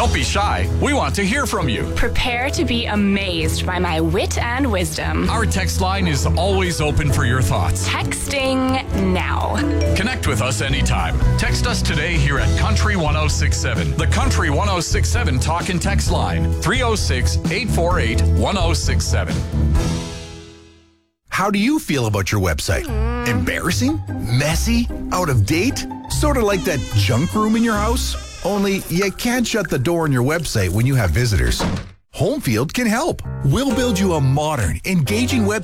Don't be shy. We want to hear from you. Prepare to be amazed by my wit and wisdom. Our text line is always open for your thoughts. Texting now. Connect with us anytime. Text us today here at Country 1067. The Country 1067 talk and text line. 306-848-1067. How do you feel about your website? Embarrassing? Messy? Out of date? Sort of like that junk room in your house? Only you can't shut the door on your website when you have visitors. Homefield can help. We'll build you a modern, engaging website